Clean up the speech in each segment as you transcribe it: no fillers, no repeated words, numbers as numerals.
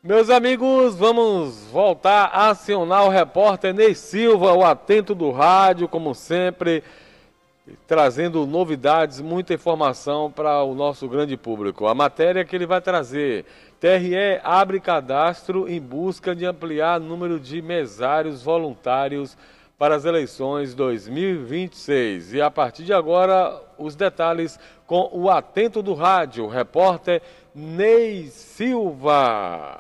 Meus amigos, vamos voltar a acionar o repórter Ney Silva, o atento do rádio, como sempre, trazendo novidades, muita informação para o nosso grande público. A matéria que ele vai trazer: TRE abre cadastro em busca de ampliar número de mesários voluntários para as eleições 2026. E a partir de agora, os detalhes com o atento do rádio, o repórter Ney Silva.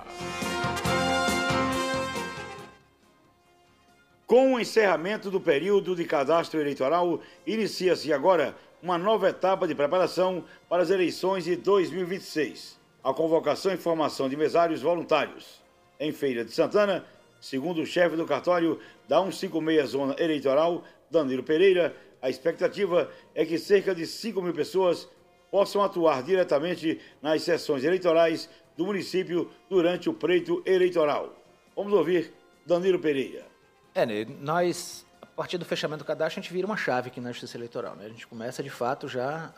Com o encerramento do período de cadastro eleitoral, inicia-se agora uma nova etapa de preparação para as eleições de 2026. A convocação e formação de mesários voluntários. Em Feira de Santana, segundo o chefe do cartório da 156 Zona Eleitoral, Danilo Pereira, a expectativa é que cerca de 5.000 pessoas possam atuar diretamente nas sessões eleitorais do município durante o pleito eleitoral. Vamos ouvir Danilo Pereira. Nós, a partir do fechamento do cadastro, a gente vira uma chave aqui na Justiça Eleitoral, né? A gente começa, de fato, já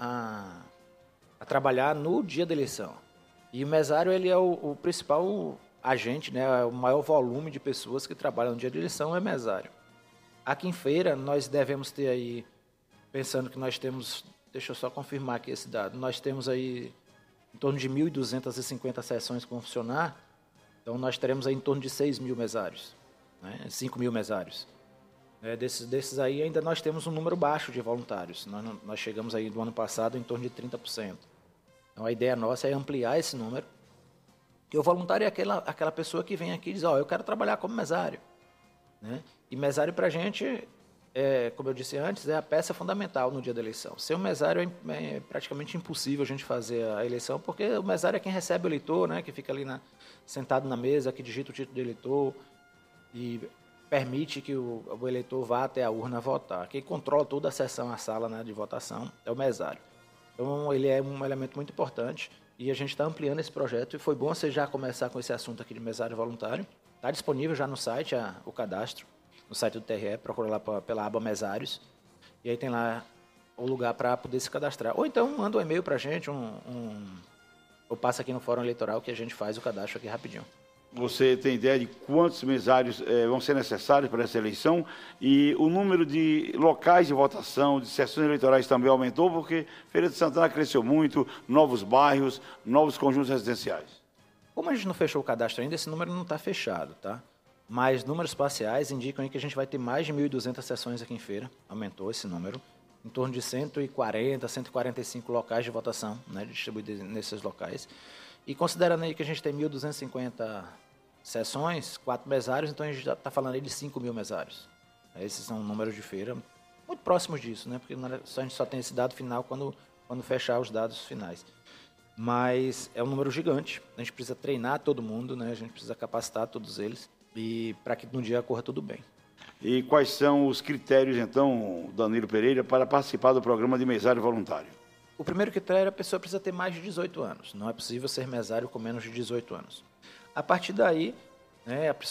a trabalhar no dia da eleição. E o mesário, ele é o principal agente, né? O maior volume de pessoas que trabalham no dia da eleição é mesário. Aqui em Feira, nós devemos ter aí, pensando que nós temos, deixa eu só confirmar aqui esse dado, nós temos aí em torno de 1.250 sessões que vão funcionar, então nós teremos aí em torno de 6.000 mesários. 5.000 mesários. Desses aí ainda nós temos um número baixo de voluntários. Nós chegamos aí do ano passado em torno de 30%. Então a ideia nossa é ampliar esse número. Porque o voluntário é aquela pessoa que vem aqui e diz, eu quero trabalhar como mesário. Né? E mesário para a gente, como eu disse antes, é a peça fundamental no dia da eleição. Ser um mesário é praticamente impossível a gente fazer a eleição, porque o mesário é quem recebe o eleitor, né? Que fica ali sentado na mesa, que digita o título de eleitor e permite que o eleitor vá até a urna votar. Quem controla toda a sessão, a sala, né, de votação, é o mesário. Então, ele é um elemento muito importante e a gente está ampliando esse projeto. E foi bom você já começar com esse assunto aqui de mesário voluntário. Está disponível já no site o cadastro, no site do TRE, procura lá pela aba mesários. E aí tem lá o lugar para poder se cadastrar. Ou então manda um e-mail para a gente, ou passa aqui no Fórum Eleitoral que a gente faz o cadastro aqui rapidinho. Você tem ideia de quantos mesários vão ser necessários para essa eleição? E o número de locais de votação, de sessões eleitorais também aumentou, porque Feira de Santana cresceu muito, novos bairros, novos conjuntos residenciais. Como a gente não fechou o cadastro ainda, esse número não está fechado, tá? Mas números parciais indicam aí que a gente vai ter mais de 1.200 sessões aqui em Feira, aumentou esse número, em torno de 140, 145 locais de votação, né, distribuídos nesses locais. E considerando aí que a gente tem 1.250 sessões, 4 mesários, então a gente já está falando aí de 5.000 mesários. Esses são números de Feira muito próximos disso, né? Porque a gente só tem esse dado final quando fechar os dados finais. Mas é um número gigante, a gente precisa treinar todo mundo, né? A gente precisa capacitar todos eles e para que no dia corra tudo bem. E quais são os critérios, então, Danilo Pereira, para participar do programa de mesário voluntário? O primeiro critério, a pessoa precisa ter mais de 18 anos. Não é possível ser mesário com menos de 18 anos. A partir daí, né, a pessoa